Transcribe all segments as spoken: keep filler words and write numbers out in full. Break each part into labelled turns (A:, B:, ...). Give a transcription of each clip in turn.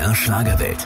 A: M D R Schlagerwelt.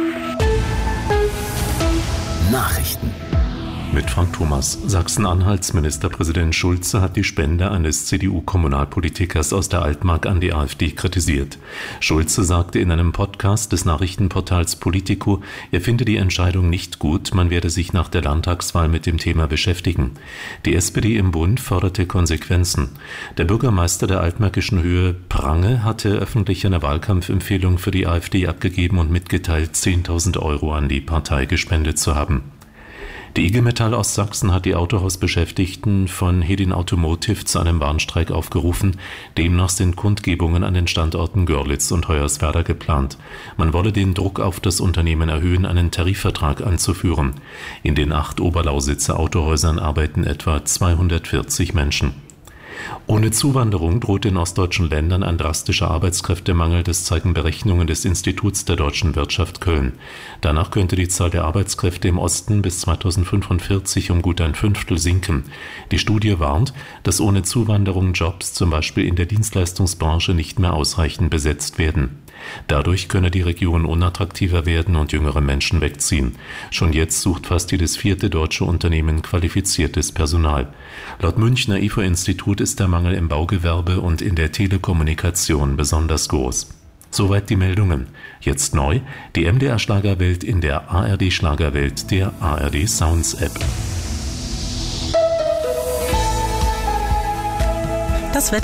A: Nachrichten.
B: Mit Frank Thomas. Sachsen-Anhalts Ministerpräsident Schulze hat die Spende eines C D U-Kommunalpolitikers aus der Altmark an die AfD kritisiert. Schulze sagte in einem Podcast des Nachrichtenportals Politico, er finde die Entscheidung nicht gut, man werde sich nach der Landtagswahl mit dem Thema beschäftigen. Die S P D im Bund forderte Konsequenzen. Der Bürgermeister der altmärkischen Höhe, Prange, hatte öffentlich eine Wahlkampfempfehlung für die AfD abgegeben und mitgeteilt, zehntausend Euro an die Partei gespendet zu haben. Die I G Metall aus Sachsen hat die Autohausbeschäftigten von Hedin Automotive zu einem Warnstreik aufgerufen. Demnach sind Kundgebungen an den Standorten Görlitz und Hoyerswerda geplant. Man wolle den Druck auf das Unternehmen erhöhen, einen Tarifvertrag anzuführen. In den acht Oberlausitzer Autohäusern arbeiten etwa zweihundertvierzig Menschen. Ohne Zuwanderung droht in ostdeutschen Ländern ein drastischer Arbeitskräftemangel, das zeigen Berechnungen des Instituts der deutschen Wirtschaft Köln. Danach könnte die Zahl der Arbeitskräfte im Osten bis zweitausendfünfundvierzig um gut ein Fünftel sinken. Die Studie warnt, dass ohne Zuwanderung Jobs zum Beispiel in der Dienstleistungsbranche nicht mehr ausreichend besetzt werden. Dadurch könne die Region unattraktiver werden und jüngere Menschen wegziehen. Schon jetzt sucht fast jedes vierte deutsche Unternehmen qualifiziertes Personal. Laut Münchner I F O-Institut ist der Mangel im Baugewerbe und in der Telekommunikation besonders groß. Soweit die Meldungen. Jetzt neu, die M D R Schlagerwelt in der A R D Schlagerwelt, der A R D Sounds App.
C: Das Wetter